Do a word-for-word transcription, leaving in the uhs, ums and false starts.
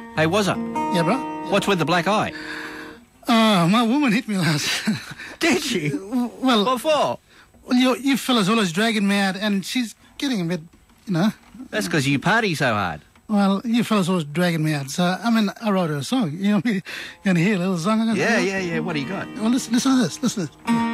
Hey, was I? Yeah, bro. What's with the black eye? Uh, my woman hit me last. Did she? Well, What for? well, you, you fellas always dragging me out, and she's getting a bit, you know. That's because you party so hard. Well, you fellas always dragging me out. So, I mean, I wrote her a song. You know, you want to hear a little song? Yeah, yeah, yeah. What do you got? Well, listen, listen to this. Listen to this.